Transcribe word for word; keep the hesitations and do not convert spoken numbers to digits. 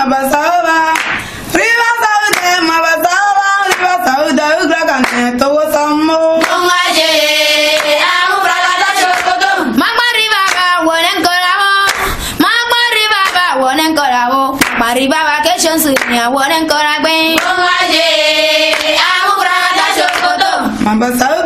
mabasaba. Riba saude mabasaba. Riba saude ugra kane to samo. Mongaje amu bragada chokoto. Magma riba ba wonen koramo. Magma riba ba wonen koramo. Mariba vacation sunya wonen koragbe. Mongaje amu bragada chokoto. Mabasaba.